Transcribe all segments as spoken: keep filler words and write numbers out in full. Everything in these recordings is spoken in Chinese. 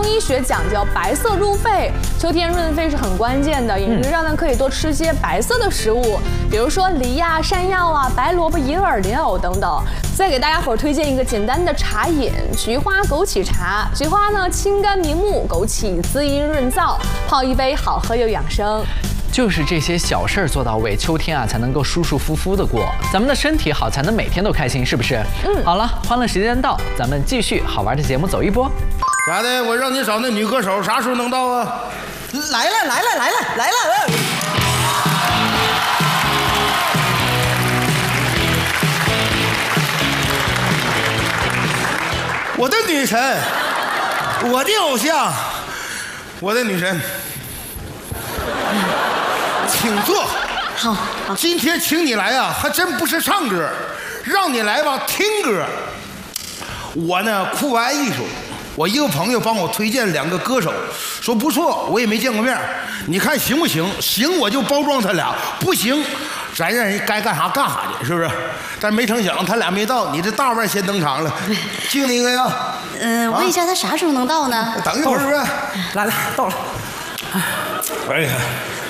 医学讲究白色入肺，秋天润肺是很关键的。饮食上呢，可以多吃些白色的食物，比如说梨呀、山药啊、白萝卜、银耳、莲藕等等。再给大家伙儿推荐一个简单的茶饮——菊花枸杞茶。菊花呢清肝明目，枸杞滋阴润燥，泡一杯好喝又养生。 就是这些小事儿做到位，秋天啊才能够舒舒服服的过，咱们的身体好，才能每天都开心，是不是？嗯，好了，欢乐时间到，咱们继续好玩的节目走一波。 咋的？我让你找那女歌手，啥时候能到啊？ 来了，来了，来了，来了！ 我的女神，我的偶像，我的女神。 请坐。 好，好。 今天请你来啊，还真不是唱歌，让你来吧听歌。我呢酷爱艺术，我一个朋友帮我推荐两个歌手，说不错，我也没见过面，你看行不行？行我就包装他俩，不行，咱让人该干啥干啥去，是不是？但没成想他俩没到，你这大腕先登场了，敬你一个呀。 嗯、呃，问一下他啥时候能到呢？ 等一会儿是不是？ 来了，到了。 哎呀。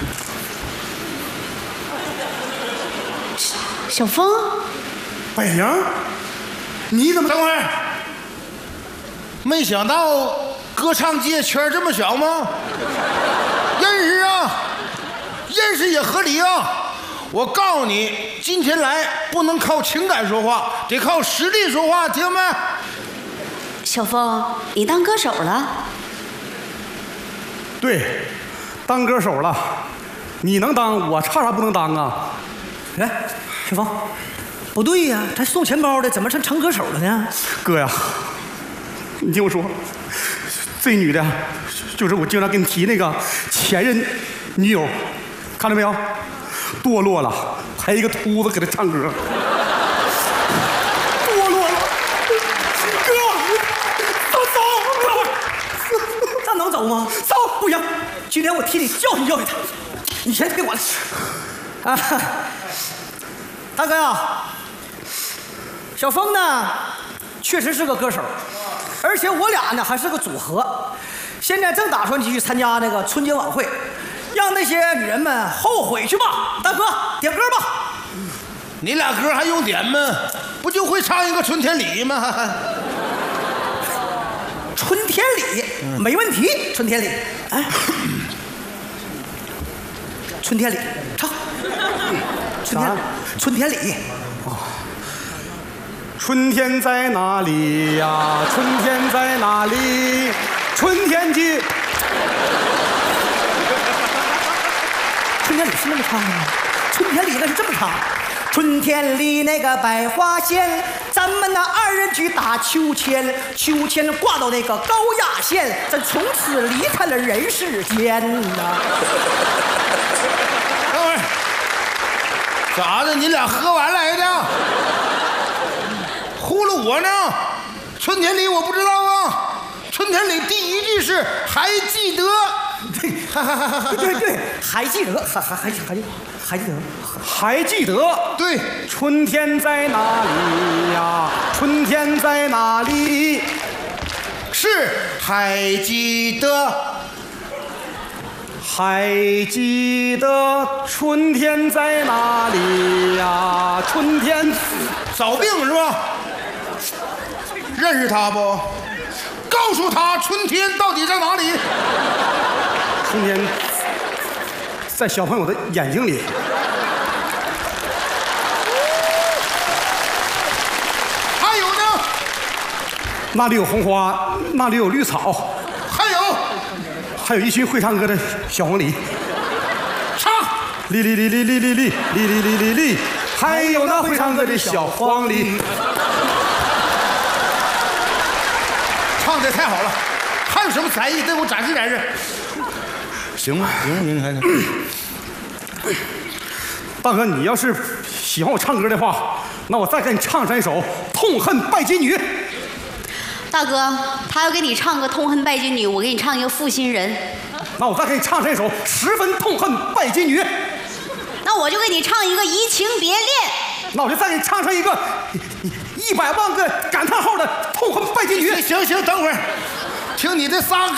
小峰， 百灵，你怎么？等会儿，没想到歌唱界圈这么小吗？认识啊，认识也合理啊。我告诉你，今天来不能靠情感说话，得靠实力说话，听没？ 小峰，你当歌手了？ 对，当歌手了。你能当，我差啥不能当啊？ 来。 小峰，不对呀，他送钱包的，怎么成成歌手了呢？ 哥呀，你听我说，这女的，就是我经常跟你提那个前任女友，看到没有？堕落了，还一个秃子给他唱歌，堕落了。哥，走走， 那能走吗？ 走， 不行，今天我替你教训教训他。你先给我啊。 大哥呀，小峰呢，确实是个歌手，而且我俩呢还是个组合，现在正打算去参加那个春节晚会，让那些女人们后悔去吧。大哥，点歌吧。 你俩歌还用点吗？不就会唱一个《春天里》吗？ 春天里，没问题。春天里，哎，春天里，唱。春天。 春天里， 哦，春天在哪里呀？春天在哪里？春天去。 春天里是那么唱的吗？春天里那是这么唱。春天里那个百花鲜，咱们那二人去打秋千，秋千挂到那个高压线，咱从此离开了人世间呐。 等会儿。 咋的？你俩喝完来的？糊弄我呢？春天里我不知道啊。春天里第一句是还记得， 对，对对，还记得，还还还还还记得， 还记得。 对， 春天在哪里呀？春天在哪里？ 是还记得。 还记得春天在哪里呀？春天找病是吧？认识他不？告诉他春天到底在哪里？ 春天在小朋友的眼睛里。 还有呢？ 那里有红花，那里有绿草。 还有。 还有一群会唱歌的小黄鹂， 唱， 哩哩哩哩哩哩哩哩哩哩哩哩，还有那会唱歌的小黄鹂， 唱的太好了，还有什么才艺？对我展示展示。行吗？行吗？行，还行。 大哥，你要是喜欢我唱歌的话，那我再给你唱上一首《痛恨拜金女》。 大哥，他要给你唱个《痛恨拜金女》，我给你唱一个《负心人》。 那我再给你唱上一首《十分痛恨拜金女》。 那我就给你唱一个《移情别恋》。 那我就再给你唱上一个一百万个感叹号的《痛恨拜金女》。 行行，等会儿，听你这仨